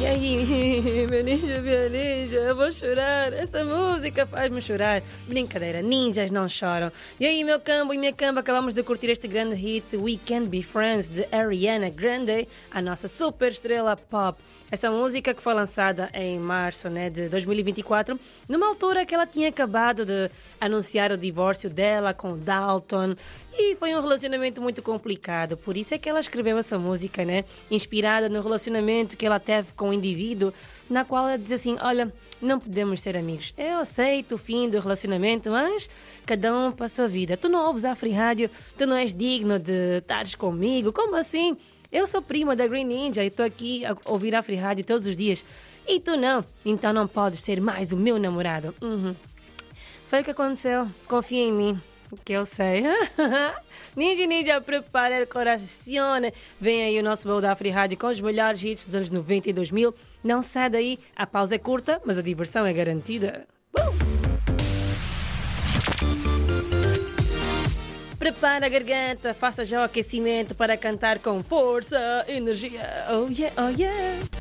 E aí, meu ninja, eu vou chorar. Essa música faz-me chorar. Brincadeira, ninjas não choram. E aí, meu cambo e minha camba, acabamos de curtir este grande hit We Can Be Friends, de Ariana Grande, a nossa super estrela pop. Essa música que foi lançada em março, de 2024, numa altura que ela tinha acabado de anunciar o divórcio dela com Dalton, e foi um relacionamento muito complicado. Por isso é que ela escreveu essa música, inspirada no relacionamento que ela teve com um indivíduo, na qual ela diz assim: olha, não podemos ser amigos. Eu aceito o fim do relacionamento, mas cada um para a sua vida. Tu não ouves a Free Rádio, tu não és digno de estares comigo. Como assim? Eu sou prima da Green Ninja e estou aqui a ouvir a Free Rádio todos os dias. E tu não, então não podes ser mais o meu namorado. Foi o que aconteceu. Confia em mim, que eu sei. Ninja, prepara o coração. Vem aí o nosso voo da Free Rádio com os melhores hits dos anos 90 e 2000. Não sai daí, a pausa é curta, mas a diversão é garantida. Prepara a garganta, faça já o aquecimento para cantar com força, energia. Oh yeah, oh yeah.